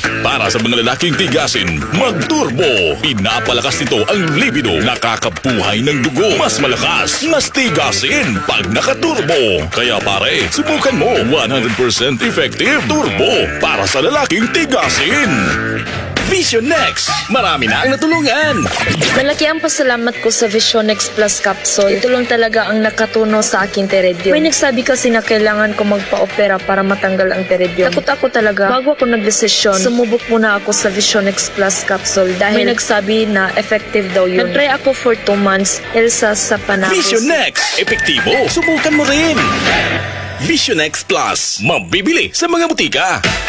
Para sa mga lalaking tigasin, mag-turbo. Pinapalakas nito ang libido, nakakabuhay ng dugo. Mas malakas, mas tigasin pag naka-turbo. Kaya pare, subukan mo. 100% effective turbo para sa lalaking tigasin. Vision Next, marami na ang natulungan. Malaki ang pasalamat ko sa Vision X Plus Capsule. Ito lang talaga ang nakatuno sa aking teredyum. May nagsabi kasi na kailangan ko magpa-opera para matanggal ang teredyum. Takot ako talaga. Bago ako nagdesisyon, sumubok muna ako sa Vision X Plus Capsule dahil may nagsabi na effective daw yun. Nag-try ako for 2 months, Elsa sa panahon. Vision Next, epektibo. Subukan mo rin. Vision X Plus, mabibili sa mga butika.